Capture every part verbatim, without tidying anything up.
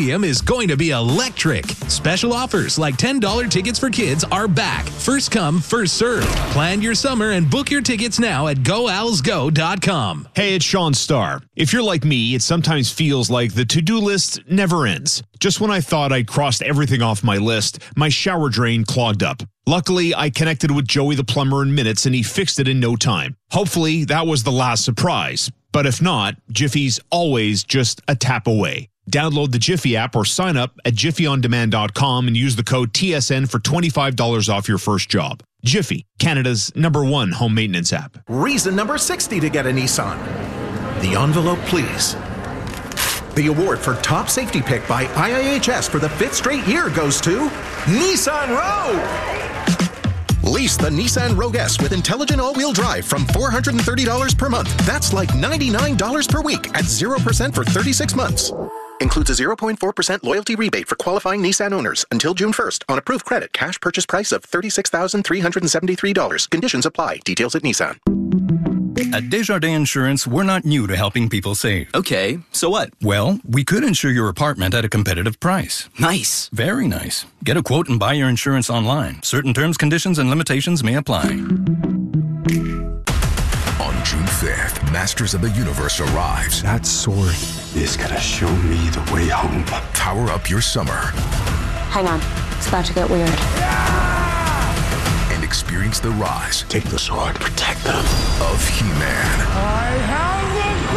Stadium is going to be electric. Special offers like ten dollars tickets for kids are back. First come, first served. Plan your summer and book your tickets now at go owls go dot com. Hey, it's Sean Starr. If you're like me, it sometimes feels like the to-do list never ends. Just when I thought I'd crossed everything off my list, my shower drain clogged up. Luckily, I connected with Joey the plumber in minutes and he fixed it in no time. Hopefully, that was the last surprise. But if not, Jiffy's always just a tap away. Download the Jiffy app or sign up at jiffy on demand dot com and use the code T S N for twenty-five dollars off your first job. Jiffy, Canada's number one home maintenance app. Reason number sixty to get a Nissan. The envelope, please. The award for top safety pick by I I H S for the fifth straight year goes to Nissan Rogue. Lease the Nissan Rogue S with intelligent all-wheel drive from four hundred thirty dollars per month. That's like ninety-nine dollars per week at zero percent for thirty-six months. Includes a zero point four percent loyalty rebate for qualifying Nissan owners until June first on approved credit. Cash purchase price of thirty-six thousand three hundred seventy-three dollars. Conditions apply. Details at Nissan. At Desjardins Insurance, we're not new to helping people save. Okay, so what? Well, we could insure your apartment at a competitive price. Nice. Very nice. Get a quote and buy your insurance online. Certain terms, conditions, and limitations may apply. On June fifth, Masters of the Universe arrives. That sword is gonna show me the way home. Power up your summer. Hang on, it's about to get weird. And experience the rise. Take the sword, protect them. Of He-Man. I have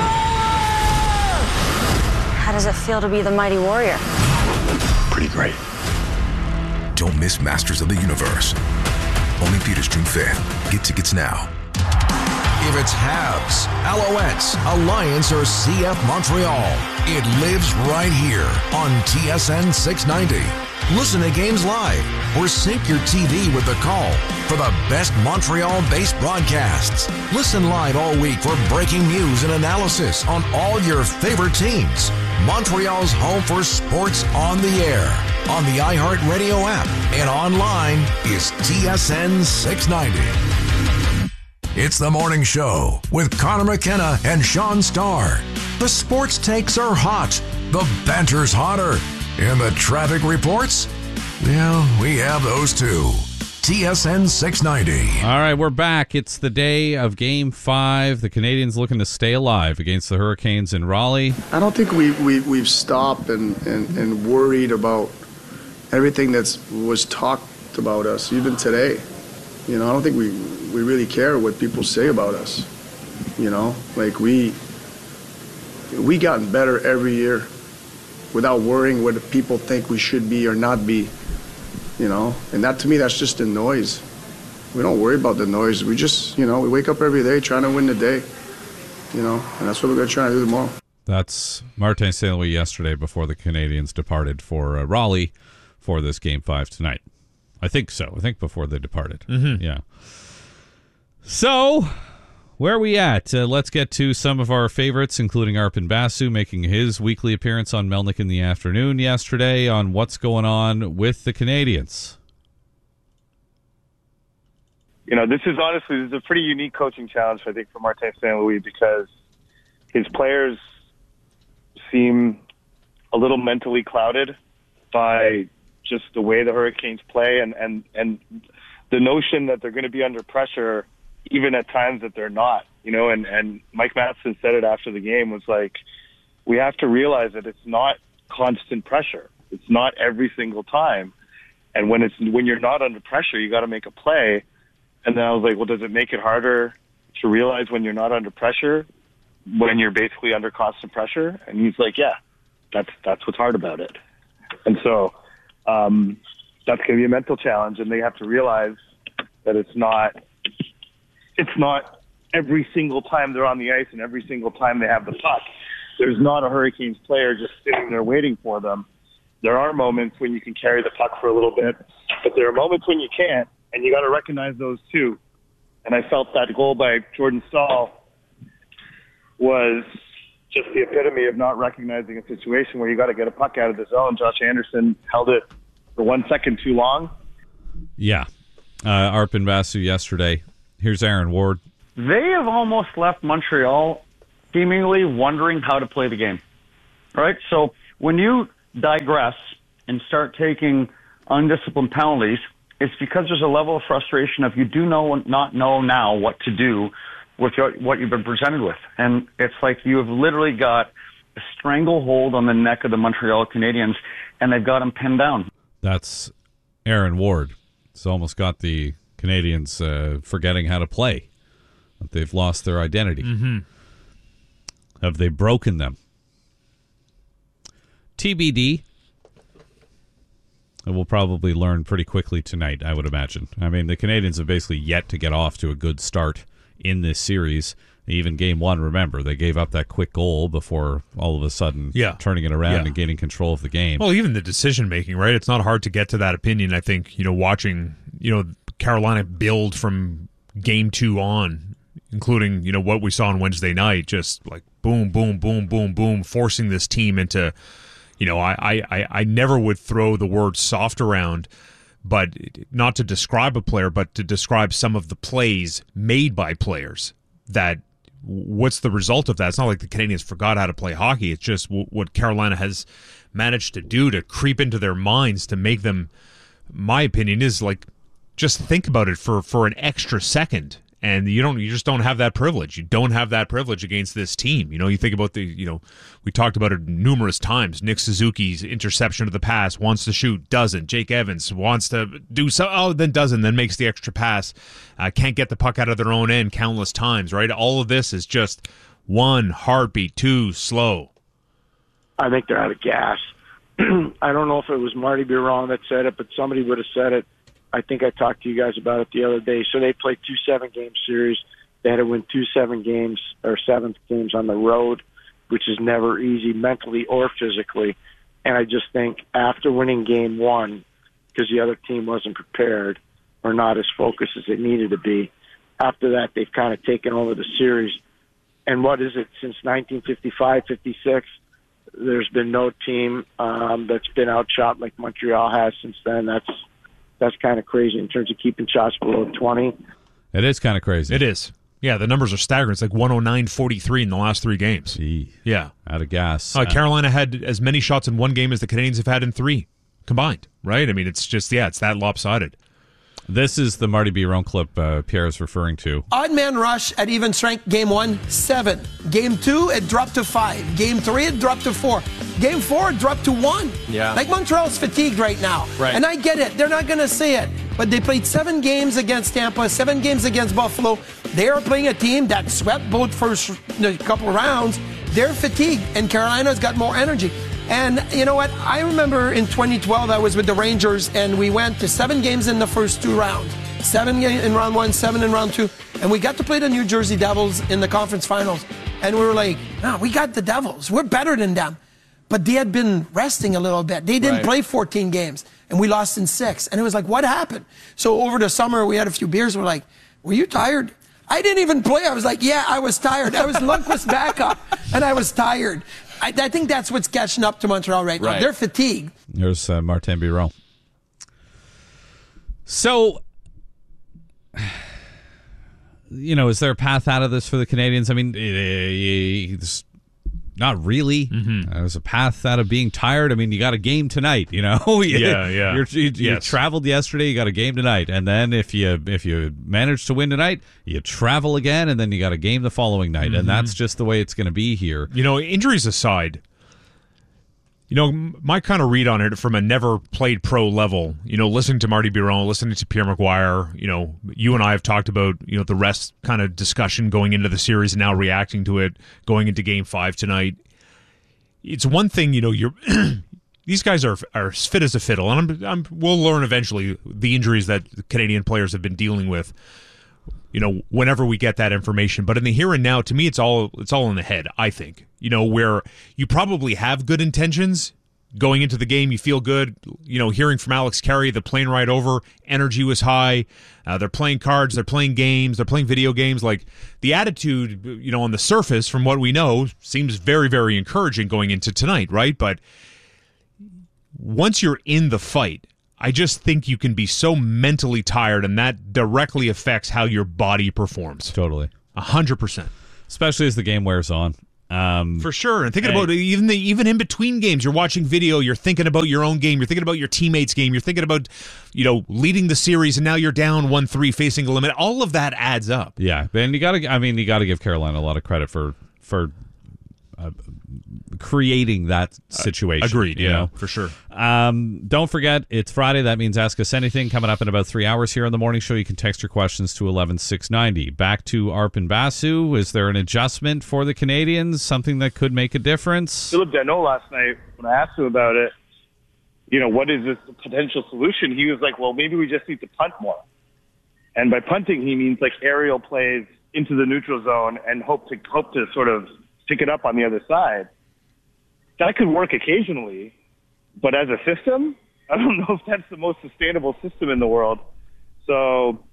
the sword! How does it feel to be the mighty warrior? Pretty great. Don't miss Masters of the Universe. Only theaters June fifth. Get tickets now. If it's Habs, Alouettes, Alliance, or C F Montreal, it lives right here on T S N six ninety. Listen to games live or sync your T V with the call for the best Montreal-based broadcasts. Listen live all week for breaking news and analysis on all your favorite teams. Montreal's home for sports on the air, on the iHeartRadio app, and online is T S N six ninety. It's the morning show with Connor McKenna and Sean Starr. The sports takes are hot, the banter's hotter, and the traffic reports, well, we have those too. T S N six ninety. All right, we're back. It's the day of Game five. The Canadians looking to stay alive against the Hurricanes in Raleigh. I don't think we, we, we've stopped and, and, and worried about everything that was talked about us, even today. You know, I don't think we, we really care what people say about us. You know, like we we gotten better every year without worrying what people think we should be or not be. You know, and that to me, that's just the noise. We don't worry about the noise. We just, you know, we wake up every day trying to win the day. You know, and that's what we're going to try to do tomorrow. That's Martin Saint Louis yesterday before the Canadians departed for uh, Raleigh for this Game five tonight. I think so. I think before they departed. Mm-hmm. Yeah. So, where are we at? Uh, let's get to some of our favorites, including Arpon Basu making his weekly appearance on Melnick in the Afternoon yesterday on what's going on with the Canadians. You know, this is honestly, this is a pretty unique coaching challenge, I think, for Martin Saint Louis because his players seem a little mentally clouded by just the way the Hurricanes play and, and, and the notion that they're going to be under pressure even at times that they're not, you know, and, and Mike Matheson said it after the game was like, we have to realize that it's not constant pressure. It's not every single time. And when it's, when you're not under pressure, you got to make a play. And then I was like, well, does it make it harder to realize when you're not under pressure, when you're basically under constant pressure? And he's like, yeah, that's, that's what's hard about it. And so, um, that's going to be a mental challenge, and they have to realize that it's not, it's not every single time they're on the ice and every single time they have the puck. There's not a Hurricanes player just sitting there waiting for them. There are moments when you can carry the puck for a little bit, but there are moments when you can't, and you got to recognize those too. And I felt that goal by Jordan Staal was just the epitome of not recognizing a situation where you got to get a puck out of the zone. Josh Anderson held it for one second too long. Yeah. Uh, Arpon Basu yesterday. Here's Aaron Ward. They have almost left Montreal seemingly wondering how to play the game, right? So when you digress and start taking undisciplined penalties, it's because there's a level of frustration of you do know not know now what to do with what you've been presented with. And it's like you have literally got a stranglehold on the neck of the Montreal Canadiens, and they've got them pinned down. That's Aaron Ward. It's almost got the Canadiens uh, forgetting how to play. That they've lost their identity. Mm-hmm. Have they broken them? T B D. And we'll probably learn pretty quickly tonight, I would imagine. I mean, the Canadiens have basically yet to get off to a good start in this series. Even game one, remember, they gave up that quick goal before all of a sudden yeah. turning it around yeah. and gaining control of the game. Well, even the decision-making, right? It's not hard to get to that opinion, I think, you know, watching, you know, Carolina build from game two on, including, you know, what we saw on Wednesday night, just like boom, boom, boom, boom, boom, forcing this team into, you know, I, I, I never would throw the word soft around, but not to describe a player, but to describe some of the plays made by players that what's the result of that? It's not like the Canadiens forgot how to play hockey. It's just w- what Carolina has managed to do to creep into their minds to make them, my opinion is like, just think about it for, for an extra second. And you don't, you just don't have that privilege. You don't have that privilege against this team. You know, you think about the, you know, we talked about it numerous times. Nick Suzuki's interception of the pass, wants to shoot, doesn't. Jake Evans wants to do so, oh, then doesn't, then makes the extra pass. Uh, can't get the puck out of their own end countless times, right? All of this is just one heartbeat too slow. I think they're out of gas. I don't know if it was Marty Biron that said it, but somebody would have said it. I think I talked to you guys about it the other day. So they played two seven-game series. They had to win two seven games or seventh games on the road, which is never easy mentally or physically. And I just think after winning game one, because the other team wasn't prepared or not as focused as it needed to be, after that they've kind of taken over the series. And what is it, since nineteen fifty-five fifty-six, there's been no team um, that's been outshot like Montreal has since then. That's That's kind of crazy in terms of keeping shots below twenty. It is kind of crazy. It is. Yeah, the numbers are staggering. It's like one oh nine forty-three in the last three games. Gee. Yeah. Out of gas. Uh, Carolina had as many shots in one game as the Canadiens have had in three combined, right? I mean, it's just, yeah, it's that lopsided. This is the Marty Biron clip uh, Pierre is referring to. Odd man rush at even strength. Game one, seven. Game two, it dropped to five. Game three, it dropped to four. Game four, it dropped to one. Yeah. Like Montreal's fatigued right now. Right. And I get it. They're not going to say it. But they played seven games against Tampa, seven games against Buffalo. They are playing a team that swept both first you know, couple rounds. They're fatigued, and Carolina's got more energy. And you know what? I remember in twenty twelve, I was with the Rangers, and we went to seven games in the first two rounds. Seven in round one, seven in round two. And we got to play the New Jersey Devils in the conference finals. And we were like, no, we got the Devils. We're better than them. But they had been resting a little bit. They didn't right. play fourteen games, and we lost in six. And it was like, what happened? So over the summer, we had a few beers. We're like, were you tired? I didn't even play. I was like, yeah, I was tired. I was Lundqvist backup, and I was tired. I, I think that's what's catching up to Montreal right, right. now. They're fatigued. There's uh, Martin Biron. So, you know, is there a path out of this for the Canadiens? I mean, it's not really. Mm-hmm. There's a path out of being tired. I mean, you got a game tonight, you know? you, yeah, yeah. You're, you, you yes. traveled yesterday, you got a game tonight. And then if you if you manage to win tonight, you travel again, and then you got a game the following night. Mm-hmm. And that's just the way it's going to be here. You know, injuries aside, you know, my kind of read on it from a never played pro level, you know, listening to Marty Biron, listening to Pierre Maguire, you know, you and I have talked about, you know, the rest kind of discussion going into the series and now reacting to it, going into game five tonight. It's one thing, you know, you're these guys are are as fit as a fiddle, and I'm, I'm we'll learn eventually the injuries that the Canadian players have been dealing with, you know, whenever we get that information. But in the here and now, to me, it's all it's all in the head, I think. You know, where you probably have good intentions going into the game, you feel good. You know, hearing from Alex Carey, the plane ride over, energy was high. Uh, they're playing cards, they're playing games, they're playing video games. Like, the attitude, you know, on the surface, from what we know, seems very, very encouraging going into tonight, right? But once you're in the fight, I just think you can be so mentally tired, and that directly affects how your body performs. Totally. A hundred percent. Especially as the game wears on. Um, For sure. And thinking and, about it, even the even in between games, you're watching video, you're thinking about your own game, you're thinking about your teammates' game, you're thinking about, you know, leading the series, and now you're down one three facing a limit. All of that adds up. Yeah, and you got to. I mean, you got to give Carolina a lot of credit for for uh, creating that situation. Uh, agreed. You yeah, know? for sure. Um, don't forget, it's Friday. That means Ask Us Anything coming up in about three hours here on the morning show. You can text your questions to eleven six ninety. Back to Arpon Basu. Is there an adjustment for the Canadians? Something that could make a difference? Philip Danault last night, when I asked him about it, you know, what is this potential solution? He was like, well, maybe we just need to punt more. And by punting, he means like aerial plays into the neutral zone and hope to hope to sort of pick it up on the other side. That could work occasionally, but as a system, I don't know if that's the most sustainable system in the world. So,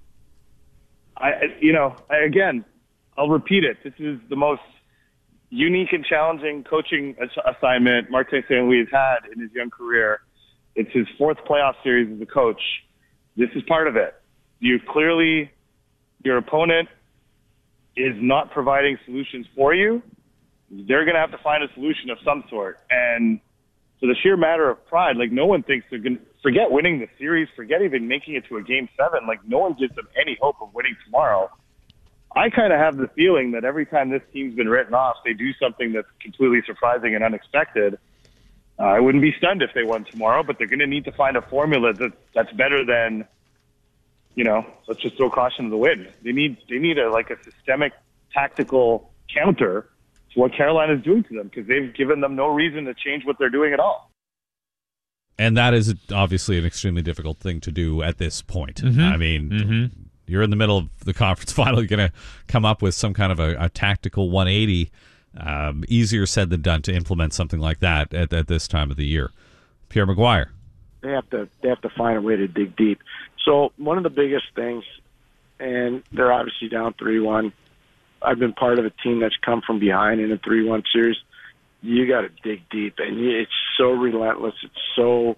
I, you know, I, again, I'll repeat it. This is the most unique and challenging coaching ass- assignment Martin Saint Louis has had in his young career. It's his fourth playoff series as a coach. This is part of it. You clearly, your opponent is not providing solutions for you. They're going to have to find a solution of some sort. And for the sheer matter of pride, like no one thinks they're going to forget winning the series, forget even making it to a game seven. Like no one gives them any hope of winning tomorrow. I kind of have the feeling that every time this team's been written off, they do something that's completely surprising and unexpected. Uh, I wouldn't be stunned if they won tomorrow, but they're going to need to find a formula that that's better than, you know, let's just throw caution to the wind. They need they need a like a systemic tactical counter to what Carolina is doing to them, because they've given them no reason to change what they're doing at all. And that is obviously an extremely difficult thing to do at this point. Mm-hmm. I mean, mm-hmm. you're in the middle of the conference final. You're going to come up with some kind of a, a tactical one eighty. Um, easier said than done to implement something like that at, at this time of the year. Pierre Maguire. They have to they have to find a way to dig deep. So one of the biggest things, and they're obviously down three one. I've been part of a team that's come from behind in a three one series. You got to dig deep, and it's so relentless. It's so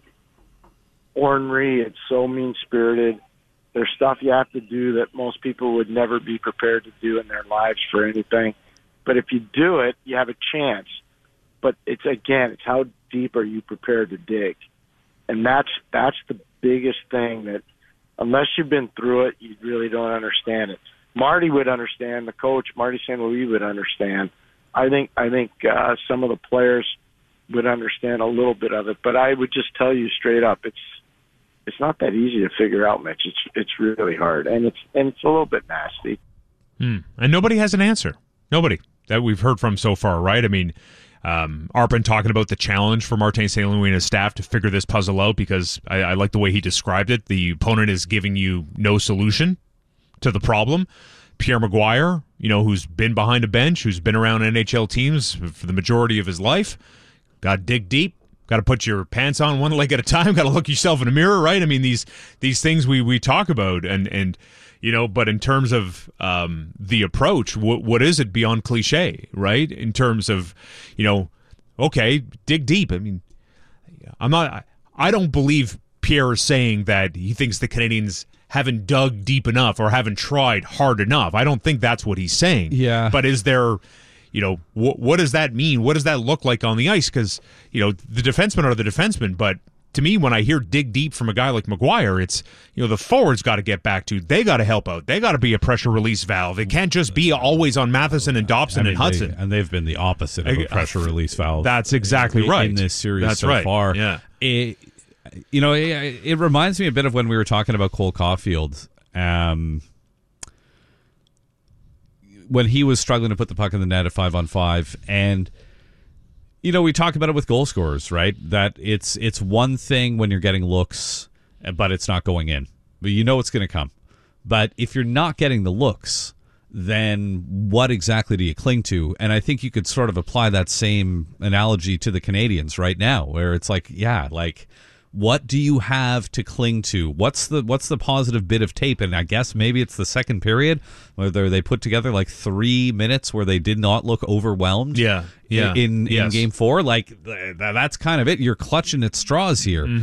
ornery. It's so mean-spirited. There's stuff you have to do that most people would never be prepared to do in their lives for anything. But if you do it, you have a chance. But it's, again, it's how deep are you prepared to dig? And that's that's the biggest thing that, unless you've been through it, you really don't understand it. Marty would understand. The coach, Marty Saint Louis, would understand. I think I think uh, some of the players would understand a little bit of it. But I would just tell you straight up, it's it's not that easy to figure out, Mitch. It's it's really hard, and it's and it's a little bit nasty. Hmm. And nobody has an answer. Nobody that we've heard from so far, right? I mean, um, Arpon talking about the challenge for Martin Saint Louis and his staff to figure this puzzle out, because I, I like the way he described it. The opponent is giving you no solution to the problem. Pierre Maguire, you know, who's been behind a bench, who's been around N H L teams for the majority of his life, got to dig deep, got to put your pants on one leg at a time, got to look yourself in a mirror, right? I mean, these these things we, we talk about, and, and you know, but in terms of um, the approach, what what is it beyond cliche, right? In terms of, you know, okay, dig deep. I mean, I'm not, I don't believe Pierre is saying that he thinks the Canadians haven't dug deep enough or haven't tried hard enough. I don't think that's what he's saying. Yeah. But is there, you know, wh- what does that mean? What does that look like on the ice? Because, you know, the defensemen are the defensemen, but to me, when I hear dig deep from a guy like Maguire, it's, you know, the forwards got to get back to, they got to help out. They got to be a pressure release valve. It can't just be always on Matheson and Dobson I mean, and Hudson. They, and they've been the opposite of a pressure release valve. That's exactly right. In this series that's so right. far. Yeah. It, you know, it, it reminds me a bit of when we were talking about Cole Caulfield. Um, when he was struggling to put the puck in the net at five on five, and you know, we talk about it with goal scorers, right? That it's it's one thing when you're getting looks, but it's not going in. But you know it's going to come. But if you're not getting the looks, then what exactly do you cling to? And I think you could sort of apply that same analogy to the Canadians right now, where it's like, yeah, like, what do you have to cling to? What's the what's the positive bit of tape? And I guess maybe it's the second period where they put together like three minutes where they did not look overwhelmed. Yeah, yeah. In in yes. game four, like th- that's kind of it. You're clutching at straws here, mm-hmm.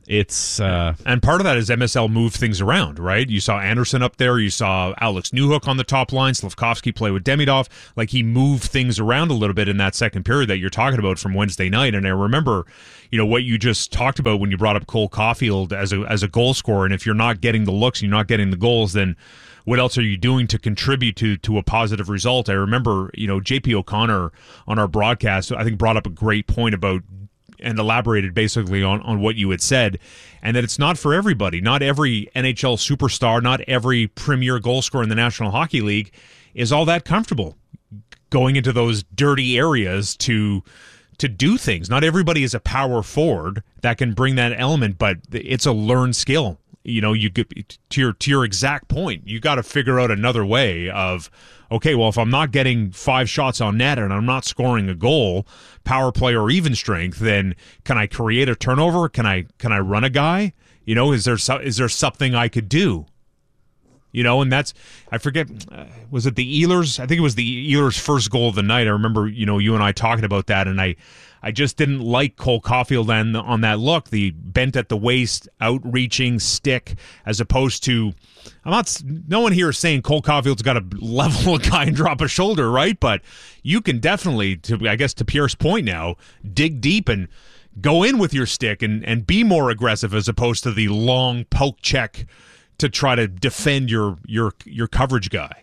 It's uh, and part of that is M S L moved things around, right? You saw Anderson up there, you saw Alex Newhook on the top line, Slavkovsky play with Demidov. Like, he moved things around a little bit in that second period that you're talking about from Wednesday night. And I remember, you know, what you just talked about when you brought up Cole Caulfield as a as a goal scorer. And if you're not getting the looks, you're not getting the goals, then what else are you doing to contribute to to a positive result? I remember, you know, J P O'Connor on our broadcast, I think, brought up a great point about and elaborated basically on, on what you had said, and that it's not for everybody. Not every N H L superstar, not every premier goal scorer in the National Hockey League is all that comfortable going into those dirty areas to to do things. Not everybody is a power forward that can bring that element, but it's a learned skill. You know, you get to your to your exact point. You got to figure out another way of, okay, well, if I'm not getting five shots on net and I'm not scoring a goal, power play or even strength, then can I create a turnover? Can I can I run a guy? You know, is there so, is there something I could do? You know, and that's, I forget, uh, was it the Ehlers? I think it was the Ehlers' first goal of the night. I remember, you know, you and I talking about that, and I. I just didn't like Cole Caulfield on, on that look, the bent at the waist, outreaching stick, as opposed to, I'm not, no one here is saying Cole Caulfield's got to level a guy and drop a shoulder, right? But you can definitely, to I guess to Pierre's point now, dig deep and go in with your stick and, and be more aggressive as opposed to the long poke check to try to defend your your your coverage guy.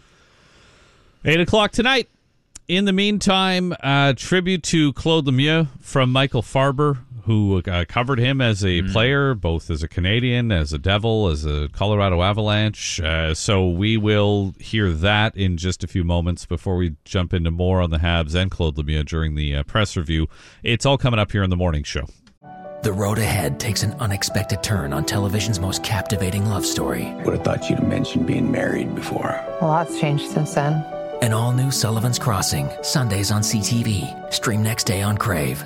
Eight o'clock tonight. In the meantime, uh, tribute to Claude Lemieux from Michael Farber, who uh, covered him as a mm. player, both as a Canadian, as a Devil, as a Colorado Avalanche. Uh, so we will hear that in just a few moments before we jump into more on the Habs and Claude Lemieux during the uh, press review. It's all coming up here in the morning show. The road ahead takes an unexpected turn on television's most captivating love story. Would have thought you'd have mentioned being married before. A lot's changed since then. An all-new Sullivan's Crossing, Sundays on C T V. Stream next day on Crave.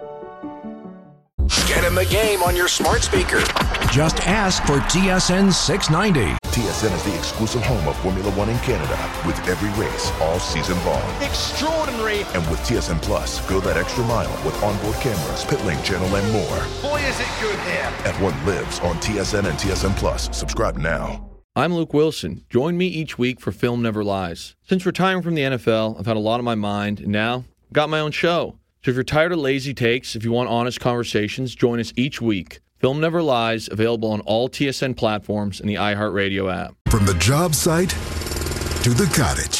Get in the game on your smart speaker. Just ask for T S N six ninety. T S N is the exclusive home of Formula One in Canada, with every race all season long. Extraordinary. And with T S N Plus, go that extra mile with onboard cameras, pit lane channel, and more. Boy, is it good here. And what lives on T S N and T S N Plus. Subscribe now. I'm Luke Wilson. Join me each week for Film Never Lies. Since retiring from the N F L, I've had a lot on my mind, and now I've got my own show. So if you're tired of lazy takes, if you want honest conversations, join us each week. Film Never Lies, available on all T S N platforms and the iHeartRadio app. From the job site to the cottage,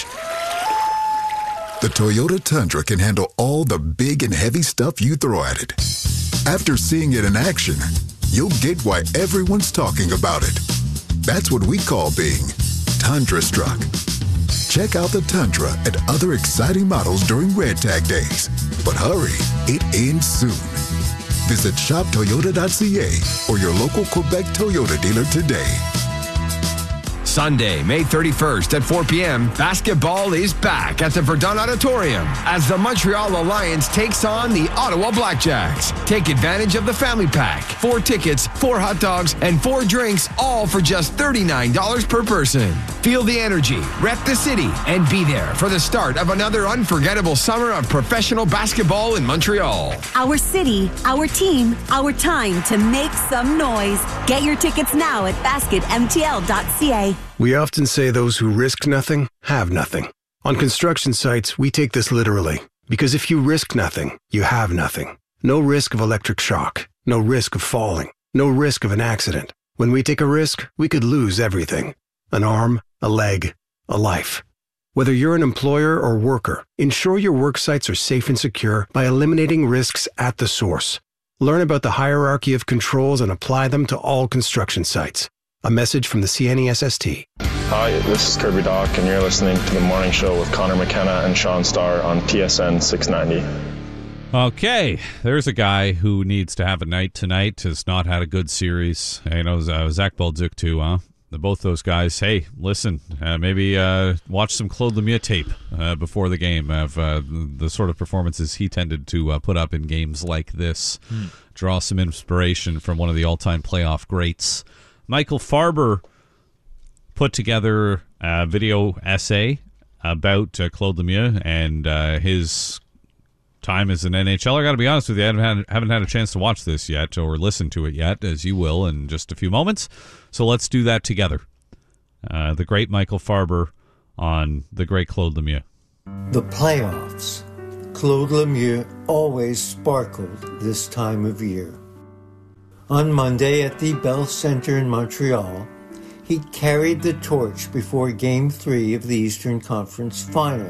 the Toyota Tundra can handle all the big and heavy stuff you throw at it. After seeing it in action, you'll get why everyone's talking about it. That's what we call being Tundra struck. Check out the Tundra and other exciting models during Red Tag Days. But hurry, it ends soon. Visit shop toyota dot c a or your local Quebec Toyota dealer today. Sunday, May thirty-first at four p.m., basketball is back at the Verdun Auditorium as the Montreal Alliance takes on the Ottawa Blackjacks. Take advantage of the family pack. Four tickets, four hot dogs, and four drinks, all for just thirty-nine dollars per person. Feel the energy, rep the city, and be there for the start of another unforgettable summer of professional basketball in Montreal. Our city, our team, our time to make some noise. Get your tickets now at basket m t l dot c a. We often say those who risk nothing have nothing. On construction sites, we take this literally, because if you risk nothing, you have nothing. No risk of electric shock, no risk of falling, no risk of an accident. When we take a risk, we could lose everything. An arm, a leg, a life. Whether you're an employer or worker, ensure your work sites are safe and secure by eliminating risks at the source. Learn about the hierarchy of controls and apply them to all construction sites. A message from the C N E S S T. Hi, this is Kirby Doc, and you're listening to The Morning Show with Connor McKenna and Sean Starr on T S N six ninety. Okay, there's a guy who needs to have a night tonight, has not had a good series. You know, uh, Zach Balduc too, huh? The, both those guys, hey, listen, uh, maybe uh, watch some Claude Lemieux tape uh, before the game of uh, the, the sort of performances he tended to uh, put up in games like this. Hmm. Draw some inspiration from one of the all-time playoff greats. Michael Farber put together a video essay about uh, Claude Lemieux and uh, his time as an N H L er. I got to be honest with you, I haven't had, haven't had a chance to watch this yet or listen to it yet, as you will in just a few moments. So let's do that together. Uh, the great Michael Farber on the great Claude Lemieux. The playoffs. Claude Lemieux always sparkled this time of year. On Monday at the Bell Center in Montreal, he carried the torch before Game three of the Eastern Conference Final.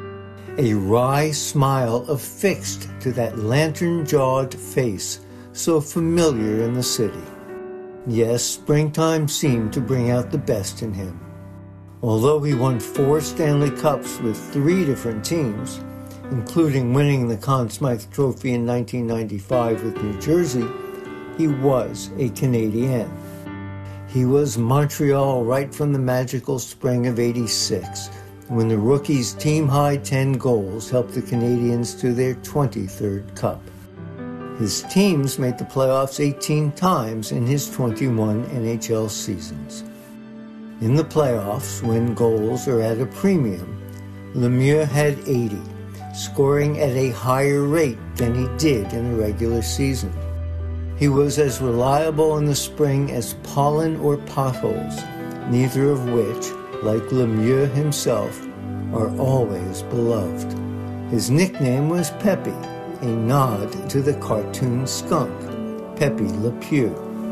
A wry smile affixed to that lantern-jawed face so familiar in the city. Yes, springtime seemed to bring out the best in him. Although he won four Stanley Cups with three different teams, including winning the Conn Smythe Trophy in nineteen ninety-five with New Jersey, he was a Canadian. He was Montreal right from the magical spring of eighty-six, when the rookie's team-high ten goals helped the Canadiens to their twenty-third cup. His teams made the playoffs eighteen times in his twenty-one N H L seasons. In the playoffs, when goals are at a premium, Lemieux had eighty, scoring at a higher rate than he did in the regular season. He was as reliable in the spring as pollen or potholes, neither of which, like Lemieux himself, are always beloved. His nickname was Pepe, a nod to the cartoon skunk, Pepe Le Pew.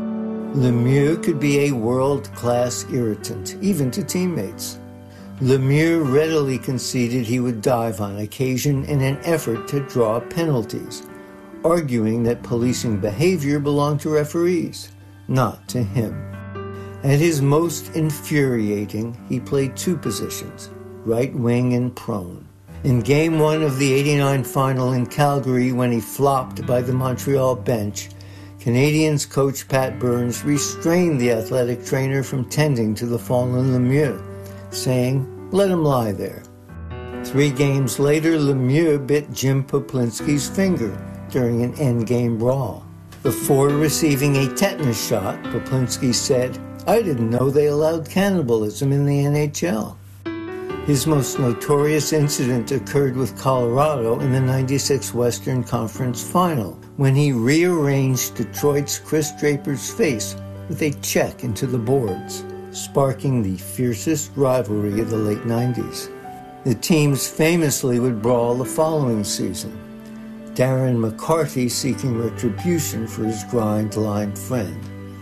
Lemieux could be a world-class irritant, even to teammates. Lemieux readily conceded he would dive on occasion in an effort to draw penalties, arguing that policing behavior belonged to referees, not to him. At his most infuriating, he played two positions, right wing and prone. In Game one of the eighty-nine final in Calgary, when he flopped by the Montreal bench, Canadiens coach Pat Burns restrained the athletic trainer from tending to the fallen Lemieux, saying, "Let him lie there." Three games later, Lemieux bit Jim Poplinski's finger during an endgame brawl. Before receiving a tetanus shot, Poplinski said, "I didn't know they allowed cannibalism in the N H L." His most notorious incident occurred with Colorado in the ninety-six Western Conference Final, when he rearranged Detroit's Chris Draper's face with a check into the boards, sparking the fiercest rivalry of the late nineties. The teams famously would brawl the following season, Darren McCarty seeking retribution for his grind-line friend.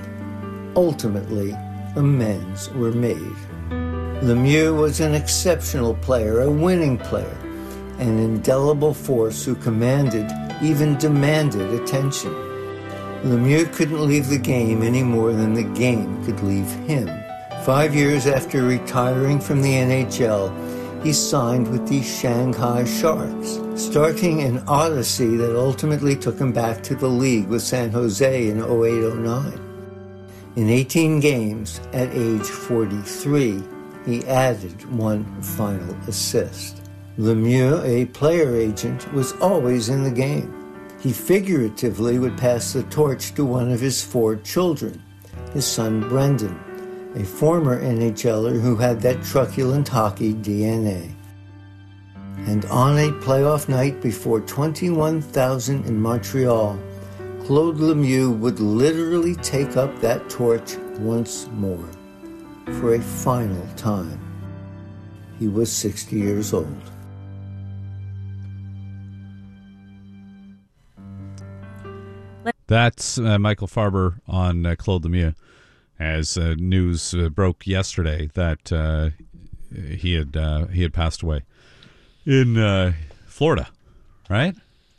Ultimately, amends were made. Lemieux was an exceptional player, a winning player, an indelible force who commanded, even demanded attention. Lemieux couldn't leave the game any more than the game could leave him. Five years after retiring from the N H L, he signed with the Shanghai Sharks, starting an odyssey that ultimately took him back to the league with San Jose in oh eight oh nine. In eighteen games, at age forty-three, he added one final assist. Lemieux, a player agent, was always in the game. He figuratively would pass the torch to one of his four children, his son Brendan, a former N H L er who had that truculent hockey D N A. And on a playoff night before twenty-one thousand in Montreal, Claude Lemieux would literally take up that torch once more, for a final time. He was sixty years old. That's uh, Michael Farber on uh, Claude Lemieux, as uh, news uh, broke yesterday that uh, he had uh, he had passed away in uh, Florida, right?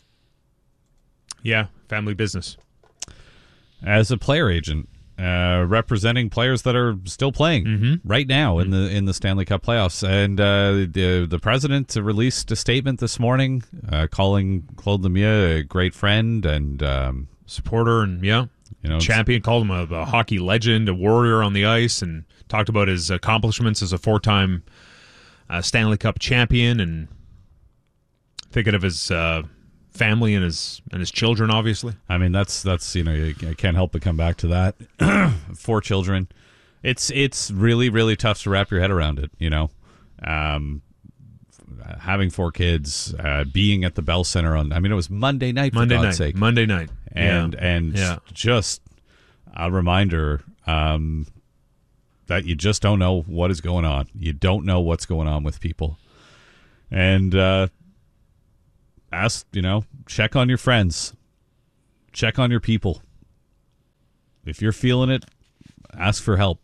Yeah, family business. As a player agent, uh, representing players that are still playing mm-hmm. right now in mm-hmm. the in the Stanley Cup playoffs, and uh, the the president released a statement this morning, uh, calling Claude Lemieux a great friend and um, supporter, and yeah, you know, champion. Called him a, a hockey legend, a warrior on the ice, and talked about his accomplishments as a four-time uh, Stanley Cup champion, and thinking of his uh, family and his and his children. Obviously, I mean that's that's you know you, I can't help but come back to that. Four children, it's it's really really tough to wrap your head around it. You know, um, uh, having four kids, uh, being at the Bell Center on, I mean, it was Monday night, for Monday God's night. sake. Monday night. And, yeah. and yeah. just a reminder um, that you just don't know what is going on. You don't know what's going on with people. And uh, ask, you know, check on your friends. Check on your people. If you're feeling it, ask for help.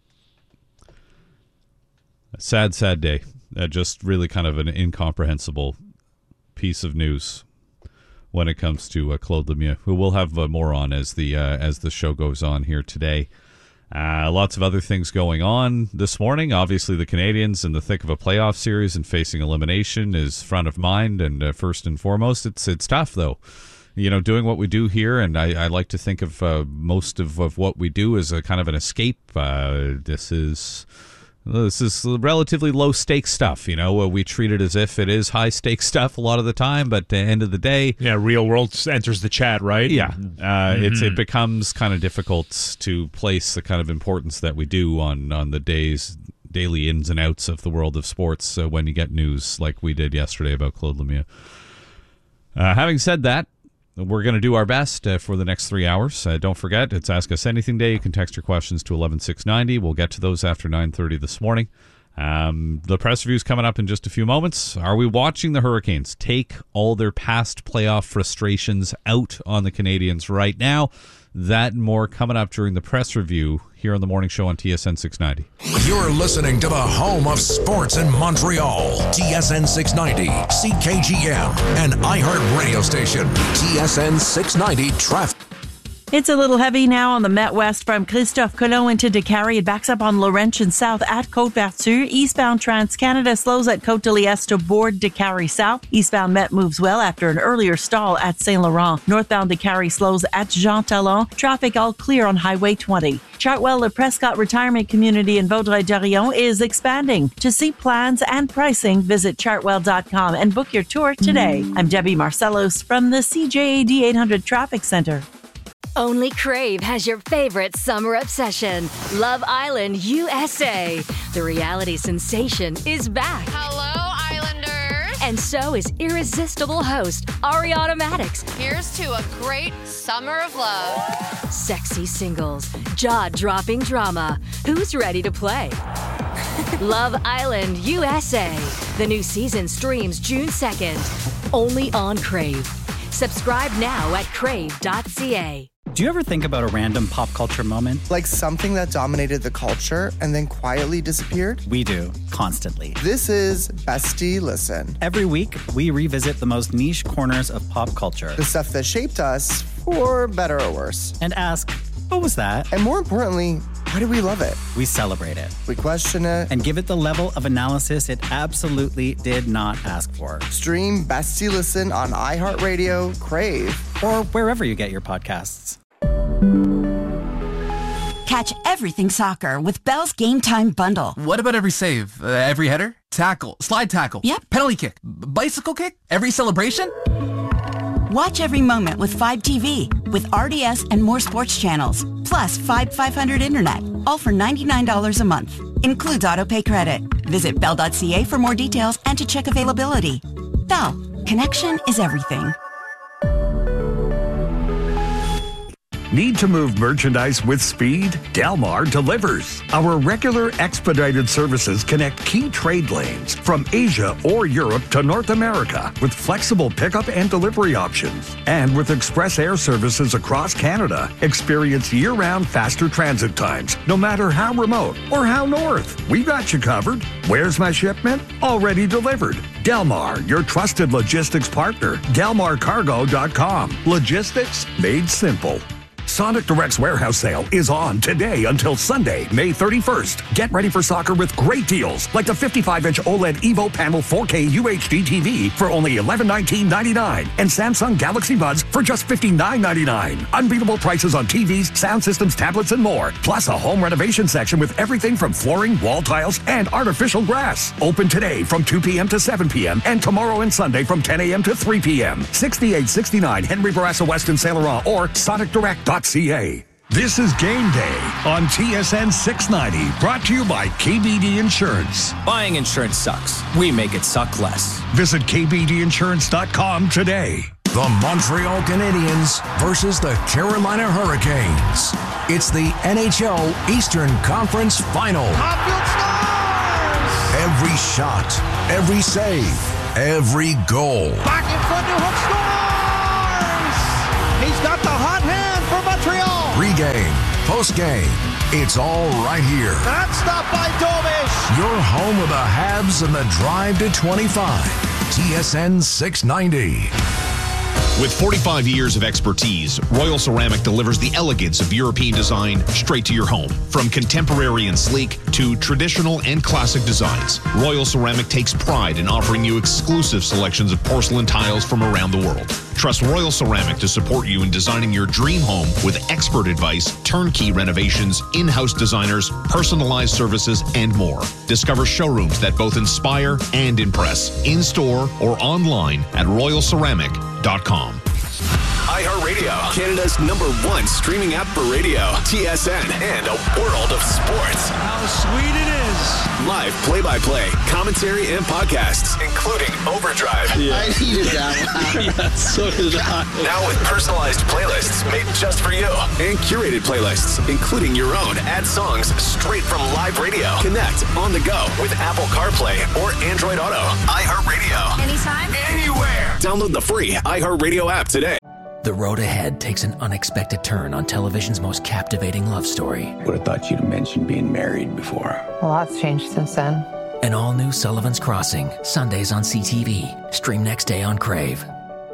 A sad, sad day. Uh, just really kind of an incomprehensible piece of news when it comes to uh, Claude Lemieux, who we'll have uh, more on as the uh, as the show goes on here today. Uh, lots of other things going on this morning. Obviously, the Canadians in the thick of a playoff series and facing elimination is front of mind and uh, first and foremost. It's it's tough, though. You know, doing what we do here, and I, I like to think of uh, most of, of what we do as a kind of an escape. Uh, this is this is relatively low stakes stuff. You know, we treat it as if it is high stakes stuff a lot of the time, but at the end of the day, yeah, real world enters the chat, right? Yeah, uh, mm-hmm. it's it becomes kind of difficult to place the kind of importance that we do on on the days. Daily ins and outs of the world of sports uh, when you get news like we did yesterday about Claude Lemieux. Uh, having said that, we're going to do our best uh, for the next three hours. Uh, don't forget, it's Ask Us Anything Day. You can text your questions to eleven six ninety. We'll get to those after nine thirty this morning. Um, the press review is coming up in just a few moments. Are we watching the Hurricanes take all their past playoff frustrations out on the Canadians right now? That and more coming up during the press review here on the morning show on T S N six ninety. You're listening to the home of sports in Montreal. T S N six ninety, C K G M, and iHeart Radio Station. T S N six ninety Traffic. It's a little heavy now on the Met West from Christophe Colomb into Décarie. It backs up on Laurentian South at Côte-Vertu. Eastbound Trans-Canada slows at Côte-de-Liesse to board Décarie South. Eastbound Met moves well after an earlier stall at Saint-Laurent. Northbound Décarie slows at Jean Talon. Traffic all clear on Highway twenty. Chartwell Le Prescott Retirement Community in Vaudreuil-Dorion is expanding. To see plans and pricing, visit chartwell dot com and book your tour today. I'm Debbie Marcellos from the C J A D eight hundred Traffic Center. Only Crave has your favorite summer obsession, Love Island U S A. The reality sensation is back. Hello, Islanders. And so is irresistible host Ariana Madix. Here's to a great summer of love. Sexy singles, jaw-dropping drama. Who's ready to play? Love Island U S A. The new season streams June second. Only on Crave. Subscribe now at crave dot c a. Do you ever think about a random pop culture moment? Like something that dominated the culture and then quietly disappeared? We do, constantly. This is Bestie Listen. Every week, we revisit the most niche corners of pop culture. The stuff that shaped us, for better or worse. And ask, what was that? And more importantly, why do we love it? We celebrate it. We question it. And give it the level of analysis it absolutely did not ask for. Stream Bestie Listen on iHeartRadio, Crave, or wherever you get your podcasts. Catch everything soccer with Bell's Game Time Bundle. What about every save? Uh, every header? Tackle? Slide tackle? Yep. Penalty kick? B- bicycle kick? Every celebration? Watch every moment with Fibe T V, with R D S and more sports channels, plus Fibe five hundred Internet, all for ninety-nine dollars a month. Includes autopay credit. Visit bell dot c a for more details and to check availability. Bell, connection is everything. Need to move merchandise with speed? Delmar delivers. Our regular expedited services connect key trade lanes from Asia or Europe to North America with flexible pickup and delivery options. And with express air services across Canada, experience year-round faster transit times, no matter how remote or how north. We got you covered. Where's my shipment? Already delivered. Delmar, your trusted logistics partner. delmar cargo dot com. Logistics made simple. Sonic Direct's warehouse sale is on today until Sunday, May thirty-first. Get ready for soccer with great deals like the fifty-five inch OLED Evo Panel four K U H D T V for only eleven nineteen ninety-nine and Samsung Galaxy Buds for just fifty-nine ninety-nine. Unbeatable prices on T Vs, sound systems, tablets, and more. Plus a home renovation section with everything from flooring, wall tiles, and artificial grass. Open today from two p.m. to seven p.m. and tomorrow and Sunday from ten a.m. to three p.m. sixty-eight sixty-nine Henry Bourassa West in Saint Laurent or sonic direct dot c a. This is Game Day on T S N six ninety, brought to you by K B D Insurance. Buying insurance sucks. We make it suck less. Visit K B D insurance dot com today. The Montreal Canadiens versus the Carolina Hurricanes. It's the N H L Eastern Conference Final. Every shot, every save, every goal. Back in front to Hook scores! He's got the hot hand for Montreal. Pre-game, post-game, it's all right here. That's stopped by Dovish. Your home of the Habs and the drive to twenty-five. T S N six ninety. With forty-five years of expertise, Royal Ceramic delivers the elegance of European design straight to your home. From contemporary and sleek to traditional and classic designs, Royal Ceramic takes pride in offering you exclusive selections of porcelain tiles from around the world. Trust Royal Ceramic to support you in designing your dream home with expert advice, turnkey renovations, in-house designers, personalized services, and more. Discover showrooms that both inspire and impress, in-store or online at royal ceramic dot com. iHeartRadio, Canada's number one streaming app for radio, T S N, and a world of sports. How sweet it is. Live play-by-play, commentary, and podcasts, including Overdrive. Yeah. I needed that. Yeah, so did I. Now with personalized playlists made just for you, and curated playlists, including your own. Add songs straight from live radio. Connect on the go with Apple CarPlay or Android Auto. iHeartRadio. Anytime, anywhere. Download the free iHeartRadio app today. The road ahead takes an unexpected turn on television's most captivating love story. Would have thought you'd have mentioned being married before. A lot's changed since then. An all-new Sullivan's Crossing, Sundays on C T V. Stream next day on Crave.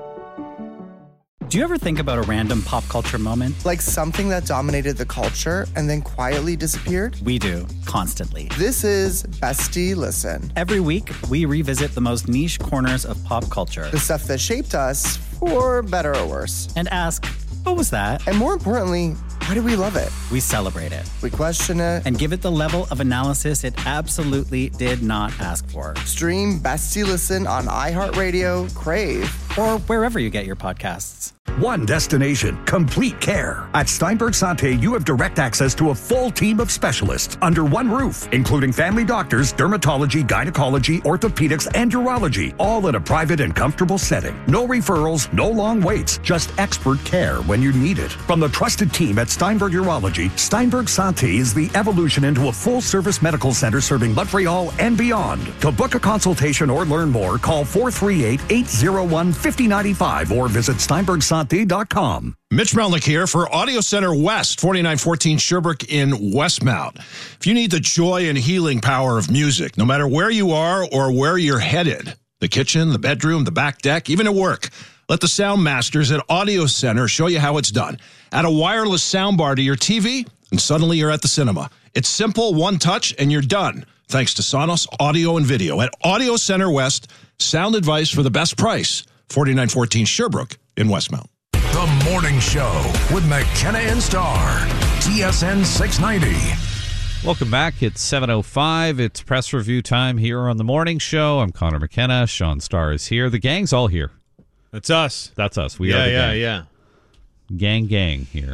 Do you ever think about a random pop culture moment? Like something that dominated the culture and then quietly disappeared? We do, constantly. This is Bestie Listen. Every week, we revisit the most niche corners of pop culture. The stuff that shaped us, for better or worse. And ask, what was that? And more importantly, why do we love it? We celebrate it. We question it. And give it the level of analysis it absolutely did not ask for. Stream Bestie Listen on iHeartRadio, Crave, or wherever you get your podcasts. One destination, complete care. At Steinberg Santé, you have direct access to a full team of specialists under one roof, including family doctors, dermatology, gynecology, orthopedics, and urology, all in a private and comfortable setting. No referrals, no long waits, just expert care when you need it. From the trusted team at Steinberg Urology, Steinberg Santé is the evolution into a full-service medical center serving Montreal and beyond. To book a consultation or learn more, call four three eight, eight zero one, five zero nine five or visit steinberg santé dot com. Mitch Melnick here for Audio Center West, forty-nine fourteen Sherbrooke in Westmount. If you need the joy and healing power of music, no matter where you are or where you're headed, the kitchen, the bedroom, the back deck, even at work, let the sound masters at Audio Center show you how it's done. Add a wireless soundbar to your T V, and suddenly you're at the cinema. It's simple, one touch, and you're done. Thanks to Sonos Audio and Video at Audio Center West. Sound advice for the best price. forty-nine fourteen Sherbrooke in Westmount. The Morning Show with McKenna and Starr. T S N six ninety. Welcome back. It's seven oh five. It's press review time here on The Morning Show. I'm Connor McKenna. Sean Starr is here. The gang's all here. That's us. That's us. We yeah, are the yeah, gang. yeah. Gang, gang here.